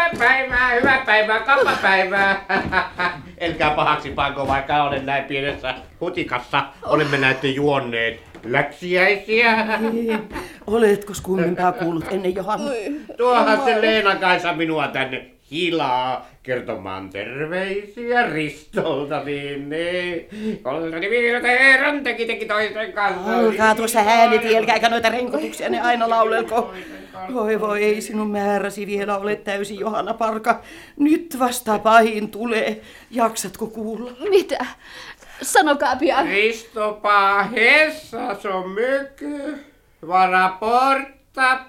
hyvää päivää, kappapäivää. Elkää pahaksi panko, vaikka olen näin pienessä hutikassa. Olemme näette juonneet läksiäisiä. Oletko kummempaa kuullut ennen Johanna? Tuohan se Leena-Kaisa minua tänne hilaa kertomaan terveisiä Ristolta, niin. Koltani Viirateeran teki toisen kanssa. Olkaa tuossa äänet, älkääkä noita renkotuksia, ne aina laulelko. Voi, ei sinun määräsi vielä ole täysin, Johanna Parka. Nyt vasta pahin tulee. Jaksatko kuulla? Mitä? Sanokaa pian. Ristopa hessas on myky, vara porta,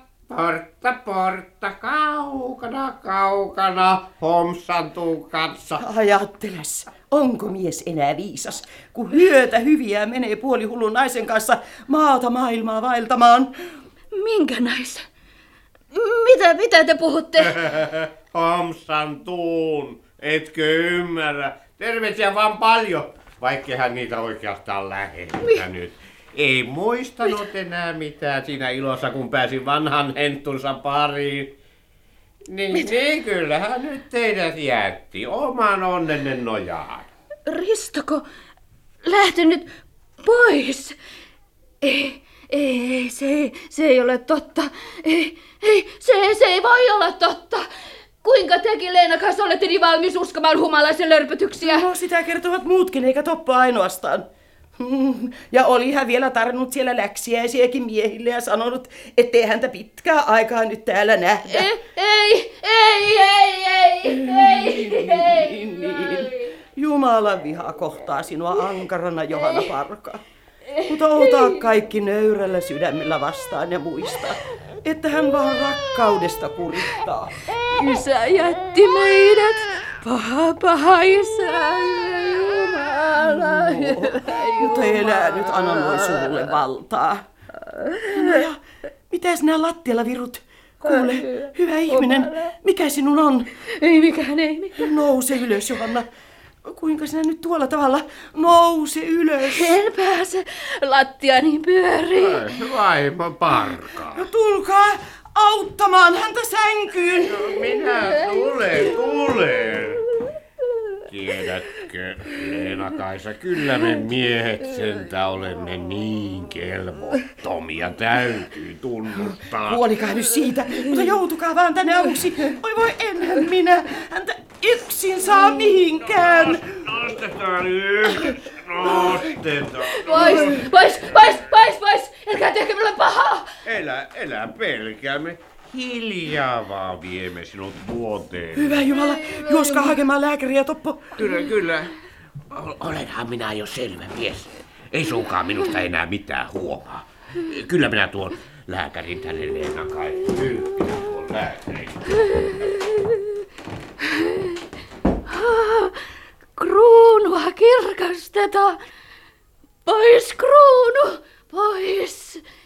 kaukana, homsantuu kanssa. Ajatteles, onko mies enää viisas, kun hyötä hyviä menee puolihullun naisen kanssa maata maailmaa vaeltamaan? Minkä naisen? Mitä te puhutte? Homsantuun, etkö ymmärrä? Terveisiä vaan paljon, vaikkeihän niitä oikeastaan lähettänyt. Ei muistanut enää mitään siinä ilossa, kun pääsin vanhan henttunsa pariin. Niin kyllähän nyt teidät jätti oman onnenne nojaan. Ristoko lähtenyt pois? Ei, se ei ole totta. Se ei voi olla totta. Kuinka tekin, Leena, kanssa olette niin valmis uskomaan humalaisen lörpötyksiä? No, sitä kertovat muutkin, eikä Toppo ainoastaan. Ja oli hän vielä tarjonnut siellä läksiäisiäkin miehille ja sanonut, ettei häntä pitkää aikaa nyt täällä nähdä. Ei. Jumalan viha kohtaa sinua ankarana, Johanna Parka. Mutta ota kaikki nöyrällä sydämellä vastaan ja muista, että hän vaan rakkaudesta kurittaa. Isä jätti meidät. Paha isä. Mutta elää nyt, anna noin sulle valtaa. No ja, mitäs nämä lattialla virut? Kuule, hyvä ihminen, mikä sinun on? Ei mikään. Nouse ylös, Johanna. Kuinka sinä nyt tuolla tavalla? Nouse ylös. En pääse. Lattia niin pyörii. Vaimo Parka. No tulkaa auttamaan häntä sänkyyn. No, minä tulen. Tiedätkö, Leena-Kaisa, kyllä me miehet sentä olemme niin kelvottomia, täytyy tunnustaa. Huolikaa nyt siitä, mutta joutukaa vaan tänne avuksi. Oi voi, enhän minä häntä yksin saa mihinkään. Nostetaan yhdessä, nostetaan. Pois! Älkää tehkö minulle pahaa! Älä pelkäämme. Hiljaa vaan viemme sinut vuoteen. Hyvä Jumala, juoskaa hakemaan lääkäriä, Toppo. Kyllä. Olenhan minä jo selvä mies. Ei suinkaan minusta enää mitään huomaa. Kyllä minä tuon lääkärin tänne, Leena-Kaisa. Kyllä tuon lääkärin. Kruunua kirkastetaan. Pois kruunu, pois.